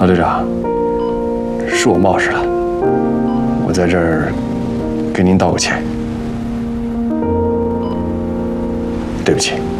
老队长，是我冒失了，我在这儿给您道个歉，对不起。